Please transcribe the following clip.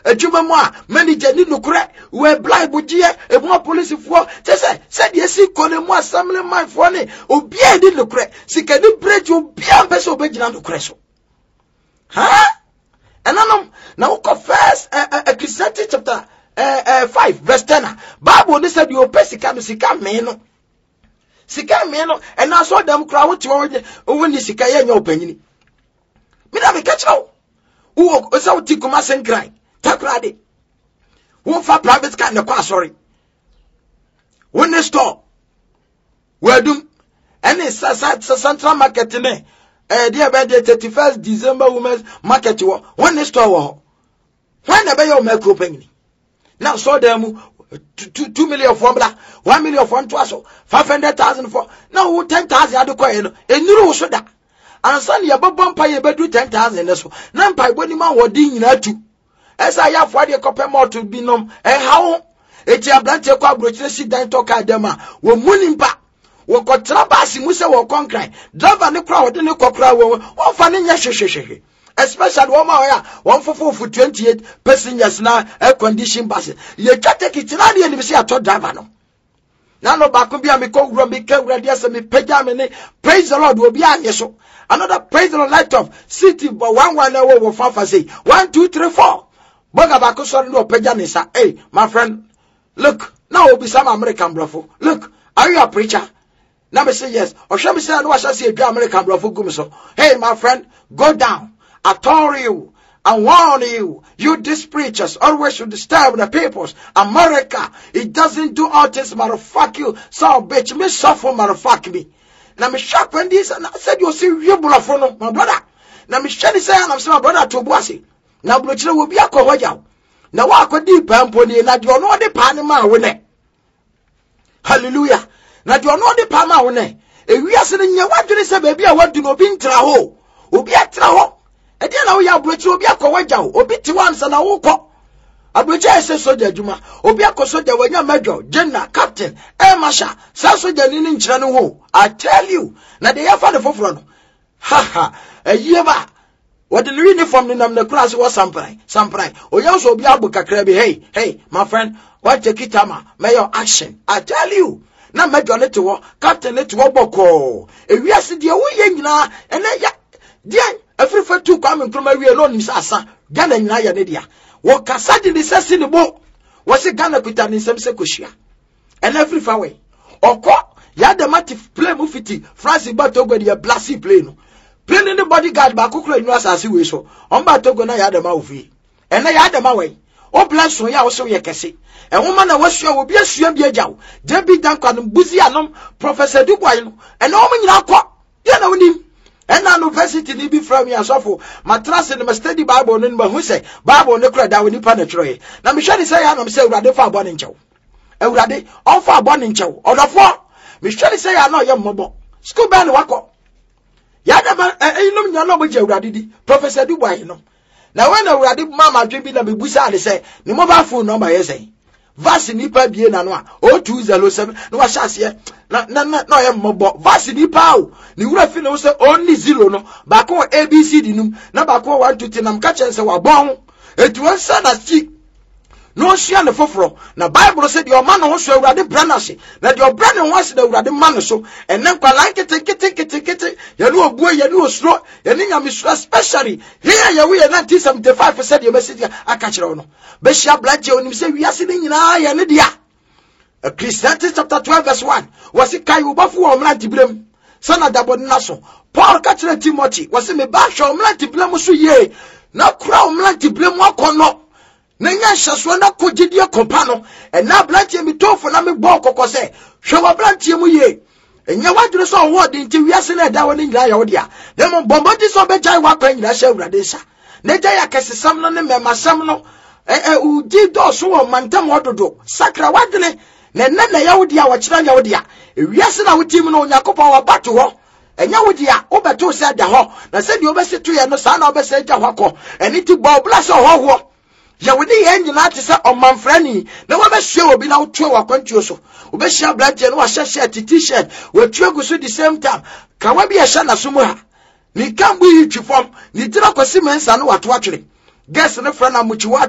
adwuma mu a manager ni nokure we blind bugie emu police fo said yesi kone mu assembly man fo ne obi a ni nokure sika ni breach obi a pese obegina nokure so enanom na uko first Ecclesiastes chapter 5 verse 10 Bible ni said you pay sika me no and I saw them crowd to when the sika ye nya opanyini me na me catch now wo so ti kuma senkran takrade wo fa private car na kwa sorry when the store wedum any central market ne there be the 31st December women's market wo when the store wo when na be your make opanyini now so them 2 million for 1 million for 500,000 for now 10,000 adekwa no enuru so da ansan ye bobom pa ye bedu 10,000 so na mpa boni ma wodi nyina tu esa ya fo de kope moto binom hawo eti ablante kwa brochire si dan toka dema wo munimpa wo kotra basi mu se wo konkran driver ne kra wode ne kokra wo fa ne nya hwehwehwe especially woman ya 144 28 passengers na air condition bus ye take it na de ni se ato driver no na no ba ko bia me ko wura me ka wura dia se me pagya me ne praise the Lord obi anye so another praise the Lord light of city but one na wo fa say 1 2 3 4 boga ba ko so no pagya ne sa hey my friend look now obi some American brofo look are you a preacher na me say yes o hwe me say no wa say edwa American brofo gum so hey my friend go down I told you, I warn you, you these preachers always should disturb the peoples. America, it doesn't do all this, motherfuck you. So bitch, me suffer, motherfuck me. Now me shock when this, and I said you see you bulafono, my brother. Now me shady say, and I'm saying my brother to Bossy. Now blochile will be a cohoya. Now walk with deep pony, not you know the panama winner. Hallelujah. Now you know the panama winner. If we are sitting here, what do they say, baby? I want to know being traho. Ubi a traho. Edi na wo ya abrochi obi akọwaja obi ti wansa na wo kọ abrochi ese soja juma obi akosoja wanya major general captain air marshal sa soja ni nkyira no ho I tell you na de ya fa de foforo no ayiye ba what the uniform ni nam na class was samprai oya so obi abu kakra bi hey my friend what take it ama mayor action I tell you na major ne to captain ne to boko ewiase de wo ye nyina ene ya dia every for two come and we alone is asa Ghana nyina ya ne dia wo kasa de ne sesi ne bo wo se Ghana kuta ne nsem se kohia and every far way okọ ya the matif play mu fiti France ba Togo de blasi play no play ne bodyguard ba kokoro enu asase we so on ba Togo na ya the ma ofi and na ya the ma we o bless so ya wo so ye kese e woma na wasua wo bi asua bi agyaw je bi dan kwa no buzi anom Professor Dubois no and o nyina akọ ya na wonim and university ni bi from ya sofo matrase ne study Bible no ba hu say Bible ne kura da woni pa na tro na me hwede say ya na me say urade fa abo ne nchew urade on fa abo ne nchew odofo me hwede say ya na ye mmobo school ban wako ya da ba enum nya no bo je urade di Professor Dubois no na when urade mama dwe bi na me busa ade say ne mobile phone number ye say vasi nipa bie na no a 0207 no wa hyase na ye mmobo vasi nipa o ni wura fi no say only 0 no ba ko abc di num na ba ko 1 2 3 nam ka chen say wa bon etu ansa na chi no hia ne foforo na Bible say the man no so urade branase na the brand no was the urade man so enen kwala kete ye no obuo ye no osuro ye ni nyame so especially here ye we 1975 said your message aka kire no be hia blaje onim say wiase ni nyina ye ne dia Ecclesiastes chapter 12 verse 1 was it kai ubafo o mlanti blem sana dabo na so Paul ka kire Timothy was me ba hwe o mlanti blem so ye na kura o mlanti blem akono nenya hyaso na kogidie kompa no na blantie mi tofo na me bo kokose hwe wa blantie mu ye enya wadure so wo de nti wiase na da woni nyira ya wo dia na mo bombo di so be jai wa kwa nyira hye urade sha na jai akesesam no ne memasam no udi do so wo mantam ododo sakra wadene na ya wo dia wo kira ya wo dia wiase na wo tim no Yakobon wa bato ho enya wo dia wo beto se da ho na se di obesetu ye no sa na obese ja ho akọ eni ti bo bless ho ya wodi ye nyina te se omanfrani na wo be hwe obi na wo tue wa kwantuo so wo be hia blaje no wa hye t-shirt wo tue gusu the same time ka wa bi ye hye na so mu ha ni kambu yi twifom ni tira kwasi mensa no wato atwere guess ne fra na muchi wa